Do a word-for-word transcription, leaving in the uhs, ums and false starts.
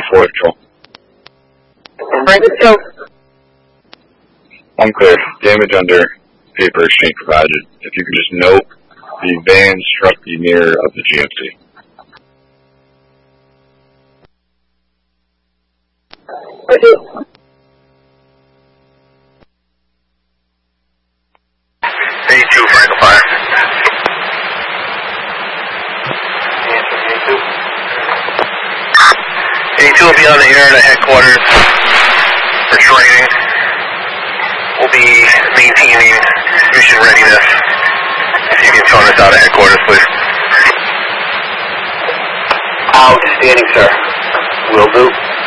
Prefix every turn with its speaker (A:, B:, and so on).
A: four Patrol.
B: Francisco.
A: I'm clear. Damage under paper exchange provided. If you can just note the van struck the mirror of the G M C.
B: Okay.
C: eighty-two, Franco Fire. eighty-two will be on the air to headquarters for training. We'll be maintaining mission readiness. If you can tone us out of headquarters, please. Outstanding, sir. Will do.